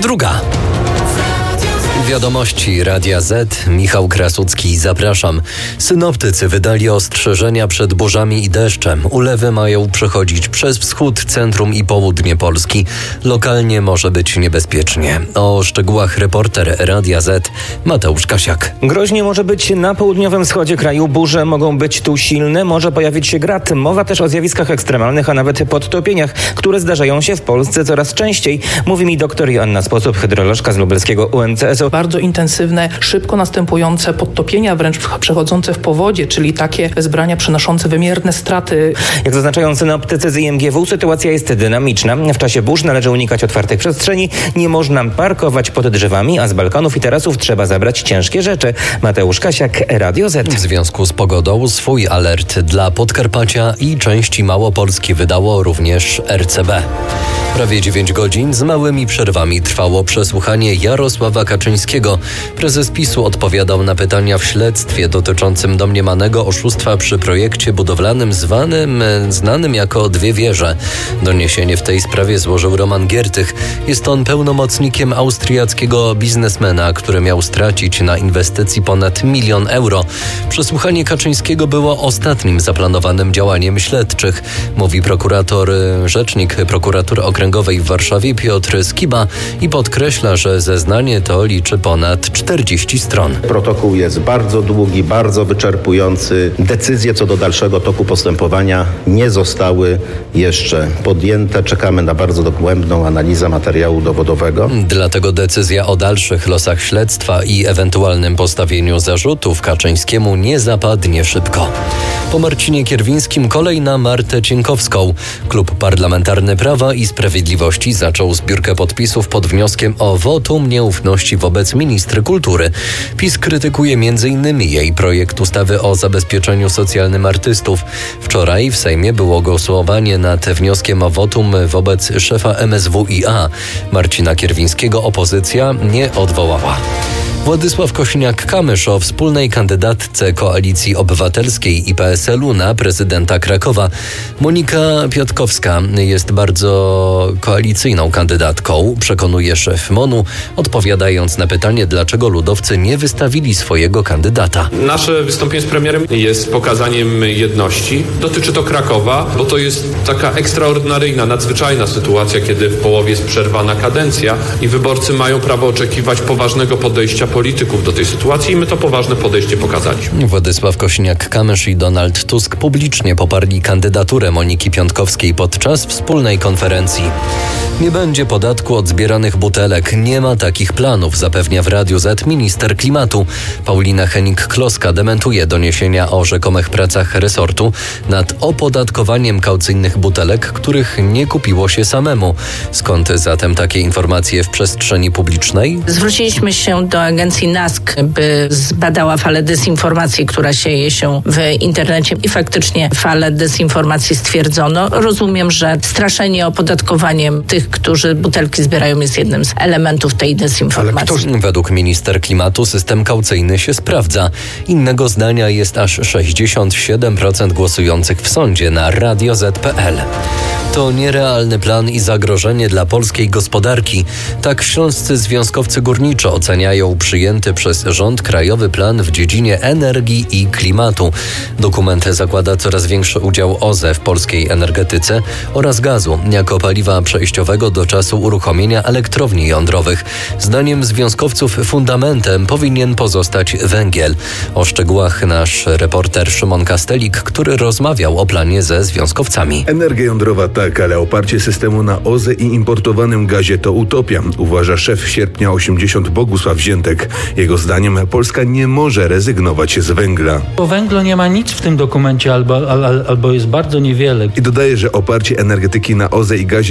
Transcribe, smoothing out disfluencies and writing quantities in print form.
2. Wiadomości Radia Z. Michał Krasucki, zapraszam. Synoptycy wydali ostrzeżenia przed burzami i deszczem. Ulewy mają przechodzić przez wschód, centrum i południe Polski. Lokalnie może być niebezpiecznie. O szczegółach reporter Radia Z Mateusz Kasiak. Groźnie może być na południowym wschodzie kraju. Burze mogą być tu silne, może pojawić się grad. Mowa też o zjawiskach ekstremalnych, a nawet podtopieniach, które zdarzają się w Polsce coraz częściej. Mówi mi doktor Joanna Sposób, hydrolożka z lubelskiego UMCS-u. Bardzo intensywne, szybko następujące podtopienia, wręcz przechodzące w powodzie, czyli takie wezbrania przynoszące wymierne straty. Jak zaznaczają synoptycy z IMGW, sytuacja jest dynamiczna. W czasie burz należy unikać otwartych przestrzeni, nie można parkować pod drzewami, a z balkonów i tarasów trzeba zabrać ciężkie rzeczy. Mateusz Kasiak, Radio Z. W związku z pogodą swój alert dla Podkarpacia i części Małopolski wydało również RCB. Prawie 9 godzin z małymi przerwami trwało przesłuchanie Jarosława Kaczyńskiego. Prezes PiS-u odpowiadał na pytania w śledztwie dotyczącym domniemanego oszustwa przy projekcie budowlanym znanym jako Dwie Wieże. Doniesienie w tej sprawie złożył Roman Giertych. Jest on pełnomocnikiem austriackiego biznesmena, który miał stracić na inwestycji ponad 1 000 000 euro. Przesłuchanie Kaczyńskiego było ostatnim zaplanowanym działaniem śledczych, mówi rzecznik prokuratury okręgowej w Warszawie Piotr Skiba i podkreśla, że zeznanie to liczy ponad 40 stron. Protokół jest bardzo długi, bardzo wyczerpujący. Decyzje co do dalszego toku postępowania nie zostały jeszcze podjęte. Czekamy na bardzo dogłębną analizę materiału dowodowego. Dlatego decyzja o dalszych losach śledztwa i ewentualnym postawieniu zarzutów Kaczyńskiemu nie zapadnie szybko. Po Marcinie Kierwińskim kolej na Martę Cienkowską. Klub Parlamentarny Prawa i Sprawiedliwości zaczął zbiórkę podpisów pod wnioskiem o wotum nieufności wobec ministry kultury. PiS krytykuje m.in. jej projekt ustawy o zabezpieczeniu socjalnym artystów. Wczoraj w Sejmie było głosowanie nad wnioskiem o wotum wobec szefa MSWiA. Marcina Kierwińskiego opozycja nie odwołała. Władysław Kosiniak-Kamysz o wspólnej kandydatce Koalicji Obywatelskiej i PSL-u na prezydenta Krakowa. Monika Piotkowska jest bardzo koalicyjną kandydatką, przekonuje szef MON-u, odpowiadając na pytanie, dlaczego ludowcy nie wystawili swojego kandydata. Nasze wystąpienie z premierem jest pokazaniem jedności. Dotyczy to Krakowa, bo to jest taka ekstraordynaryjna, nadzwyczajna sytuacja, kiedy w połowie jest przerwana kadencja i wyborcy mają prawo oczekiwać poważnego podejścia polityków do tej sytuacji i my to poważne podejście pokazaliśmy. Władysław Kosiniak-Kamysz i Donald Tusk publicznie poparli kandydaturę Moniki Piotkowskiej podczas wspólnej konferencji. Nie będzie podatku od zbieranych butelek. Nie ma takich planów, zapewnia w Radiu Z minister klimatu. Paulina Hennig-Kloska dementuje doniesienia o rzekomych pracach resortu nad opodatkowaniem kaucyjnych butelek, których nie kupiło się samemu. Skąd zatem takie informacje w przestrzeni publicznej? Zwróciliśmy się do agencji NASK, by zbadała falę dezinformacji, która sieje się w internecie i faktycznie falę dezinformacji stwierdzono. Rozumiem, że straszenie opodatkowaniem tych, którzy butelki zbierają, jest jednym z elementów tej dezinformacji. Według minister klimatu system kaucyjny się sprawdza. Innego zdania jest aż 67% głosujących w sądzie na Radio Z.pl. To nierealny plan i zagrożenie dla polskiej gospodarki. Tak śląscy związkowcy górniczy oceniają przyjęty przez rząd krajowy plan w dziedzinie energii i klimatu. Dokument zakłada coraz większy udział OZE w polskiej energetyce oraz gazu jako paliwa przejściowego do czasu uruchomienia elektrowni jądrowych. Zdaniem związkowców fundamentem powinien pozostać węgiel. O szczegółach nasz reporter Szymon Kastelik, który rozmawiał o planie ze związkowcami. Energia jądrowa tak, ale oparcie systemu na OZE i importowanym gazie to utopia, uważa szef Sierpnia 80 Bogusław Ziętek. Jego zdaniem Polska nie może rezygnować z węgla. O węglu nie ma nic w tym dokumencie albo jest bardzo niewiele. I dodaje, że oparcie energetyki na OZE i gazie